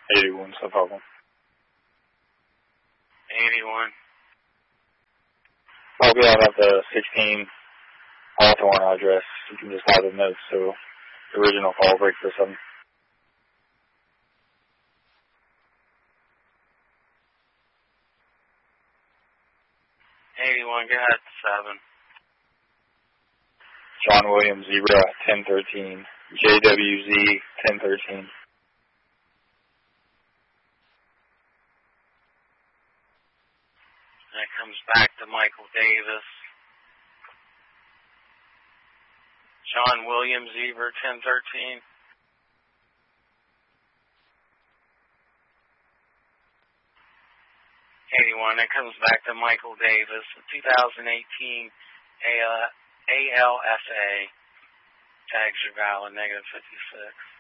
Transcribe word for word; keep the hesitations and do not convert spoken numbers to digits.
eighty-one, no problem. eighty-one. I'll be out at the sixteen Hawthorne address. You can just have the notes, so the original call break for something. eighty-one, go ahead, seven. John Williams, Zebra, ten thirteen. J W Z, ten thirteen. That comes back to Michael Davis. John Williams, Zebra, ten thirteen. eighty-one, that comes back to Michael Davis. twenty eighteen A L F A. Tags are valid, negative fifty-six.